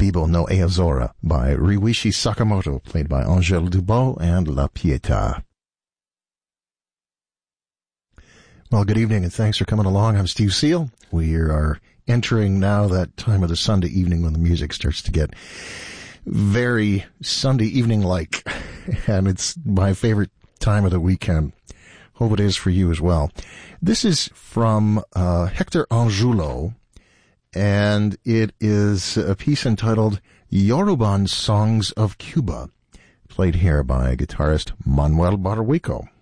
Bibo no Eazora by Ryuichi Sakamoto, played by Angèle Dubot and La Pietà. Well, good evening and thanks for coming along. I'm Steve Seal. We are entering now that time of the Sunday evening when the music starts to get very Sunday evening-like, and it's my favorite time of the weekend. Hope it is for you as well. This is from Hector Angulo, and it is a piece entitled Yoruban Songs of Cuba, played here by guitarist Manuel Barwico.